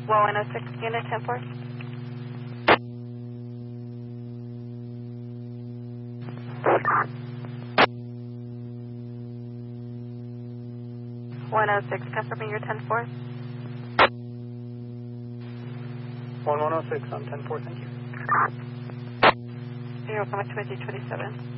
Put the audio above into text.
Well, 106, unit 10-4. Confirming your 10-4. 1106 on 10-4, thank you. 0, 27.